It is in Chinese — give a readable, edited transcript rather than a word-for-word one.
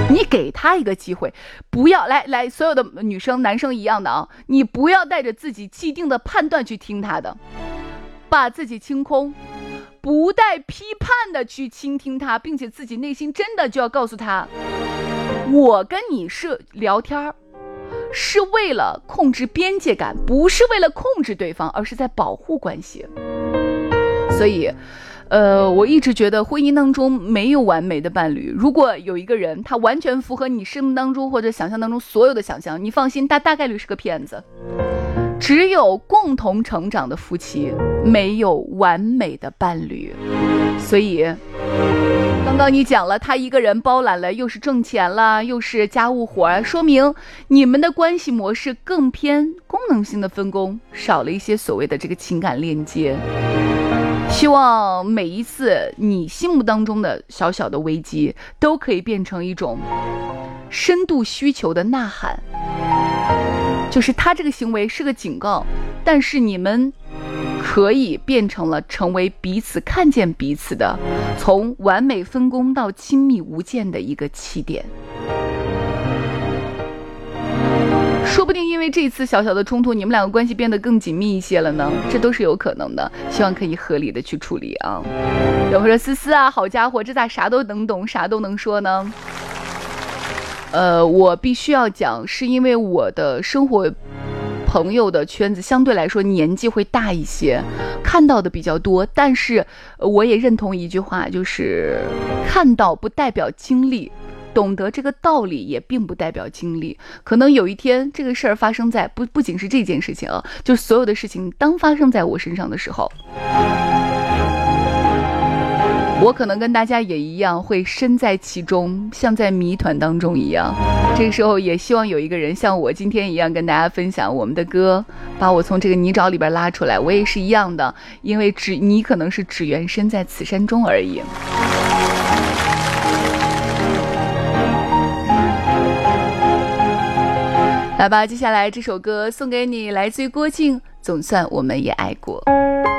你给他一个机会，不要来，所有的女生男生一样的啊，你不要带着自己既定的判断去听他的，把自己清空，不带批判的去倾听他，并且自己内心真的就要告诉他，我跟你是聊天是为了控制边界感，不是为了控制对方，而是在保护关系。所以我一直觉得婚姻当中没有完美的伴侣，如果有一个人他完全符合你生命当中或者想象当中所有的想象，你放心，他大概率是个骗子。只有共同成长的夫妻，没有完美的伴侣。所以刚刚你讲了，他一个人包揽了，又是挣钱了，又是家务活，说明你们的关系模式更偏功能性的分工，少了一些所谓的这个情感链接。希望每一次你心目当中的小小的危机，都可以变成一种深度需求的呐喊，就是他这个行为是个警告，但是你们可以变成了成为彼此看见彼此的，从完美分工到亲密无间的一个起点。说不定因为这一次小小的冲突，你们两个关系变得更紧密一些了呢，这都是有可能的。希望可以合理的去处理啊。有人说思思啊，好家伙，这咋啥都能懂，啥都能说呢？我必须要讲，是因为我的生活朋友的圈子相对来说年纪会大一些，看到的比较多，但是我也认同一句话，就是看到不代表经历，懂得这个道理也并不代表经历。可能有一天这个事儿发生在不仅是这件事情啊，就所有的事情当发生在我身上的时候，我可能跟大家也一样会身在其中，像在谜团当中一样。这个时候也希望有一个人像我今天一样跟大家分享我们的歌，把我从这个泥沼里边拉出来。我也是一样的，因为你可能是只缘身在此山中而已。来吧，接下来这首歌送给你，来自于郭靖，总算我们也爱过。